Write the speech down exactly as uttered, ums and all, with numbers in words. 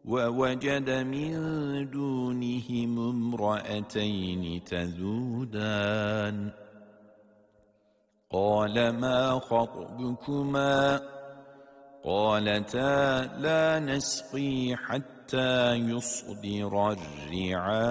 ووجد من دونهم امرأتين تذودان قال ما خطبكما قالتا لا نسقي حتى يصدر الرعاء